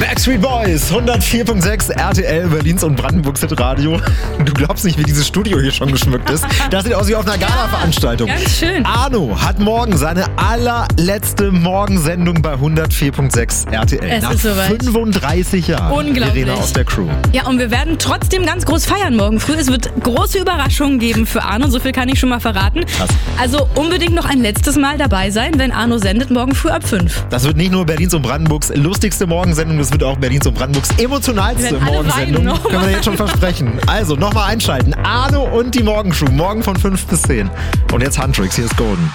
Backstreet Boys, 104.6 RTL, Berlins und Brandenburgs Hitradio. Du glaubst nicht, wie dieses Studio hier schon geschmückt ist. Das sieht aus wie auf einer Gala-Veranstaltung. Ganz schön. Arno hat morgen seine allerletzte Morgensendung bei 104.6 RTL. Es Nach ist soweit. 35 Jahren. Unglaublich. Verena aus der Crew. Ja, und wir werden trotzdem ganz groß feiern morgen früh. Es wird große Überraschungen geben für Arno, so viel kann ich schon mal verraten. Krass. Also unbedingt noch ein letztes Mal dabei sein, wenn Arno sendet, morgen früh ab 5. Das wird nicht nur Berlins und Brandenburgs lustigste Morgensendung, das wird auch Berlins und Brandenburgs emotionalste Wir werden alle Morgensendung. weinen, Können wir jetzt schon versprechen. Also, nochmal einschalten. Arno und die Morgencrew, morgen von 5 bis 10. Und jetzt Handtricks, hier ist Golden.